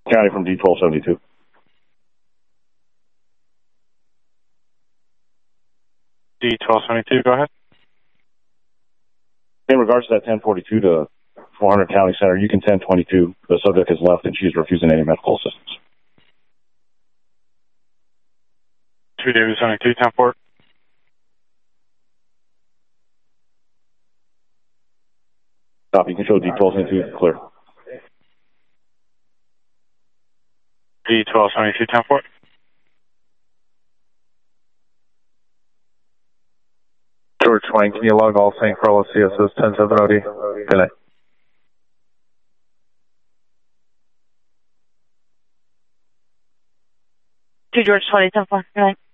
County from D1272. D1272, go ahead. In regards to that 1042 to 400 County Center, you can 1022. The subject has left and she's refusing any medical assistance. 2 David 72, 10-4. Stop. You can show D1272 clear. D1272, 10-4. George Wayne, can you log all St. Carlos CSS 107OD? Good night. To George 20, 10-4. Good night.